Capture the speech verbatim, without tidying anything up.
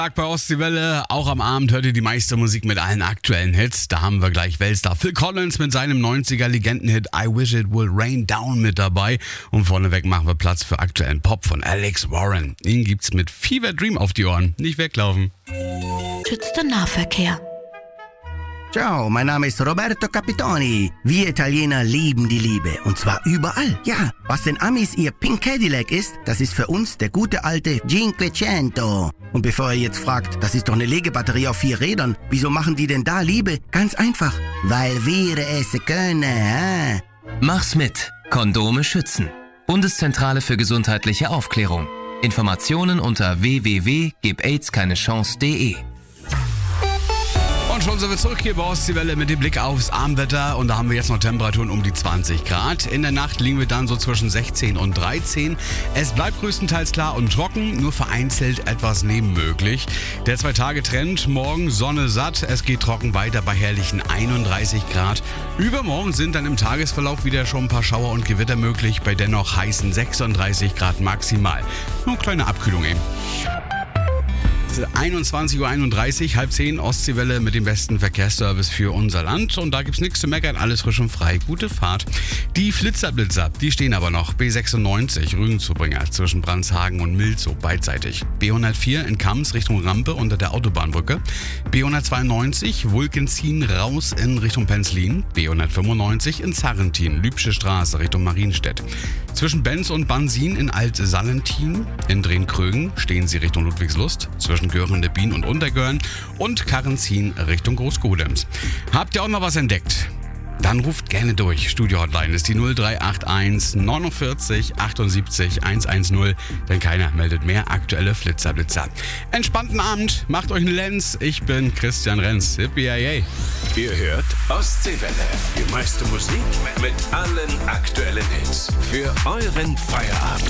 Bei Ostseewelle, auch am Abend hört ihr die meiste Musik mit allen aktuellen Hits. Da haben wir gleich Weltstar Phil Collins mit seinem neunziger-Legenden-Hit I Wish It Will Rain Down mit dabei. Und vorneweg machen wir Platz für aktuellen Pop von Alex Warren. Ihn gibt's mit Fever Dream auf die Ohren. Nicht weglaufen. Schützt den Nahverkehr. Ciao, mein Name ist Roberto Capitoni. Wir Italiener lieben die Liebe. Und zwar überall. Ja, was den Amis ihr Pink Cadillac ist, das ist für uns der gute alte Cinquecento. Und bevor ihr jetzt fragt, das ist doch eine Legebatterie auf vier Rädern. Wieso machen die denn da Liebe? Ganz einfach. Weil wir es können. Äh? Mach's mit. Kondome schützen. Bundeszentrale für gesundheitliche Aufklärung. Informationen unter w w w punkt gib aids keine chance punkt de. Und schon sind wir zurück hier bei Ostseewelle mit dem Blick aufs Abendwetter. Und da haben wir jetzt noch Temperaturen um die zwanzig Grad. In der Nacht liegen wir dann so zwischen sechzehn und dreizehn. Es bleibt größtenteils klar und trocken, nur vereinzelt etwas nebenmöglich. Der Zwei-Tage-Trend, morgen Sonne satt. Es geht trocken weiter bei herrlichen einunddreißig Grad. Übermorgen sind dann im Tagesverlauf wieder schon ein paar Schauer und Gewitter möglich, bei dennoch heißen sechsunddreißig Grad maximal. Nur eine kleine Abkühlung eben. einundzwanzig Uhr einunddreißig, halb zehn, Ostseewelle mit dem besten Verkehrsservice für unser Land. Und da gibt's nichts zu meckern, alles frisch und frei. Gute Fahrt. Die Flitzerblitzer, die stehen aber noch. B sechsundneunzig, Rügenzubringer, zwischen Brandshagen und Milzow, beidseitig. B hundertvier in Kams Richtung Rampe unter der Autobahnbrücke. B hundertzweiundneunzig, Vulkenzien raus in Richtung Penzlin. B hundertfünfundneunzig in Sarrentin, Lübsche Straße Richtung Marienstedt. Zwischen Benz und Bansin in Alt-Salentin. In Drehn-Krögen stehen sie Richtung Ludwigslust. Zwischen Göhrende-Bien und Untergörn und Karrenzin Richtung Großgodems. Habt ihr auch noch was entdeckt? Dann ruft gerne durch. Studio-Hotline ist die null drei acht eins neunundvierzig achtundsiebzig hundertzehn, denn keiner meldet mehr aktuelle Flitzerblitzer. Entspannten Abend, macht euch einen Lenz. Ich bin Christian Renz. Hippie, yay. Ihr hört Ostseewelle. Die meiste Musik mit allen aktuellen Hits. Für euren Feierabend.